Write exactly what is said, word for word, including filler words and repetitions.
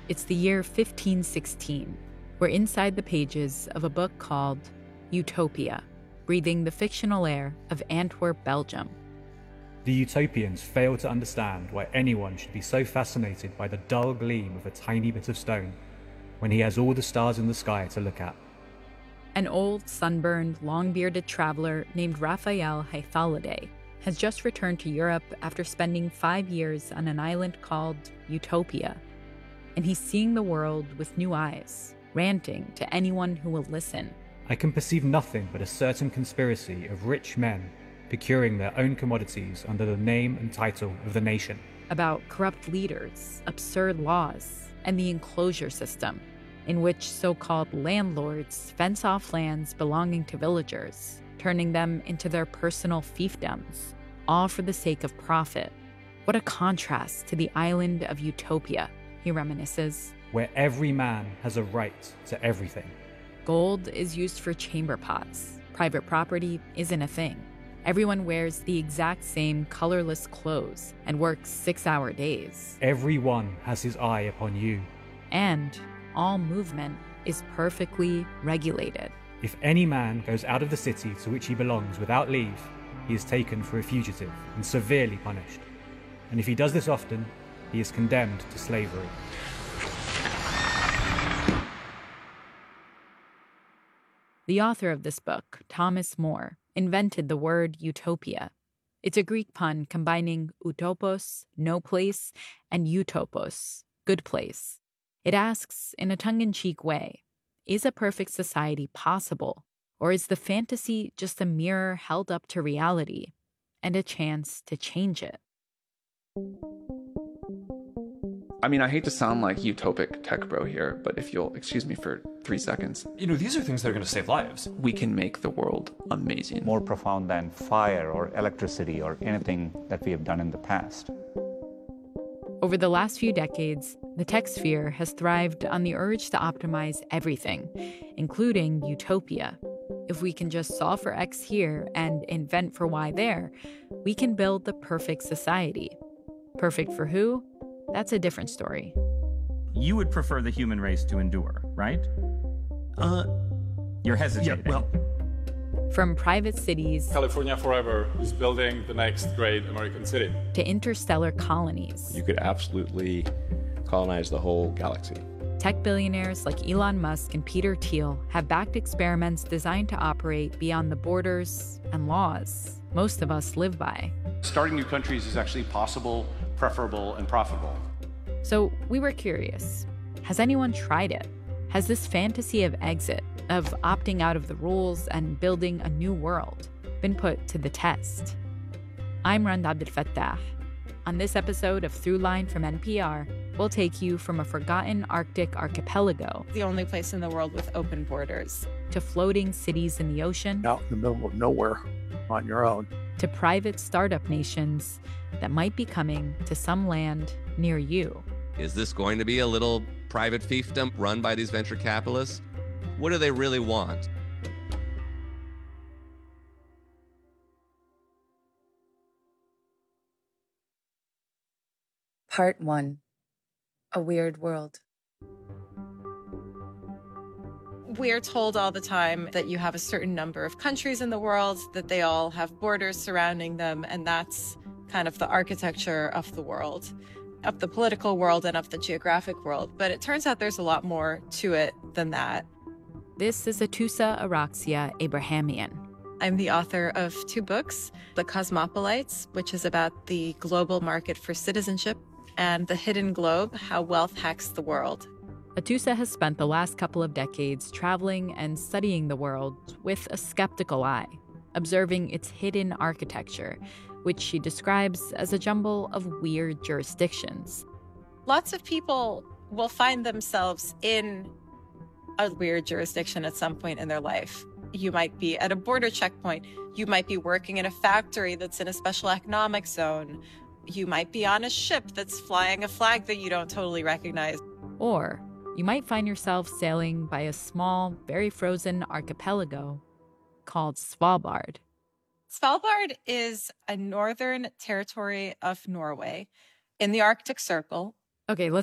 It's the year fifteen sixteen. We're inside the pages of a book called Utopia, breathing the fictional air of Antwerp, Belgium. The Utopians fail to understand why anyone should be so fascinated by the dull gleam of a tiny bit of stone when he has all the stars in the sky to look at. An old, sunburned, long-bearded traveler named Raphael Haifalade has just returned to Europe after spending five years on an island called Utopia. And he's seeing the world with new eyes, ranting to anyone who will listen. I can perceive nothing but a certain conspiracy of rich men procuring their own commodities under the name and title of the nation. About corrupt leaders, absurd laws, and the enclosure system, in which so-called landlords fence off lands belonging to villagers, turning them into their personal fiefdoms, all for the sake of profit. What a contrast to the island of Utopia, he reminisces. Where every man has a right to everything. Gold is used for chamber pots. Private property isn't a thing. Everyone wears the exact same colorless clothes and works six-hour days. Everyone has his eye upon you. And all movement is perfectly regulated. If any man goes out of the city to which he belongs without leave, he is taken for a fugitive and severely punished. And if he does this often, he is condemned to slavery. The author of this book, Thomas More, invented the word utopia. It's a Greek pun combining utopos, no place, and utopos, good place. It asks, in a tongue-in-cheek way, is a perfect society possible, or is the fantasy just a mirror held up to reality and a chance to change it? I mean, I hate to sound like utopic tech bro here, but if you'll excuse me for three seconds. You know, these are things that are going to save lives. We can make the world amazing. More profound than fire or electricity or anything that we have done in the past. Over the last few decades, the tech sphere has thrived on the urge to optimize everything, including utopia. If we can just solve for X here and invent for Y there, we can build the perfect society. Perfect for who? That's a different story. You would prefer the human race to endure, right? Uh, You're hesitating. Yeah, well... From private cities... California Forever is building the next great American city. ...to interstellar colonies. You could absolutely colonize the whole galaxy. Tech billionaires like Elon Musk and Peter Thiel have backed experiments designed to operate beyond the borders and laws most of us live by. Starting new countries is actually possible, preferable, and profitable. So we were curious. Has anyone tried it? Has this fantasy of exit, of opting out of the rules and building a new world, been put to the test? I'm Rand Abdelfattah. On this episode of Throughline from N P R, we'll take you from a forgotten Arctic archipelago, the only place in the world with open borders, to floating cities in the ocean, out in the middle of nowhere on your own, to private startup nations that might be coming to some land near you. Is this going to be a little private fiefdom run by these venture capitalists? What do they really want? Part one. A Weird World. We're told all the time that you have a certain number of countries in the world, that they all have borders surrounding them, and that's kind of the architecture of the world, of the political world and of the geographic world. But it turns out there's a lot more to it than that. This is Atoosa Araxia Abrahamian. I'm the author of two books, The Cosmopolites, which is about the global market for citizenship, and The Hidden Globe, How Wealth Hacks the World. Atoosa has spent the last couple of decades traveling and studying the world with a skeptical eye, observing its hidden architecture, which she describes as a jumble of weird jurisdictions. Lots of people will find themselves in a weird jurisdiction at some point in their life. You might be at a border checkpoint. You might be working in a factory that's in a special economic zone. You might be on a ship that's flying a flag that you don't totally recognize. Or you might find yourself sailing by a small, very frozen archipelago called Svalbard. Svalbard is a northern territory of Norway in the Arctic Circle. Okay, let's